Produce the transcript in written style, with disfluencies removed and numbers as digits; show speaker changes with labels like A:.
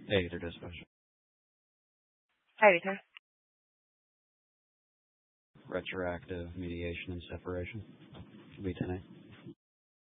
A: Hey, they're dispatch.
B: Hi, Victor.
A: Retroactive mediation and separation. Be tonight.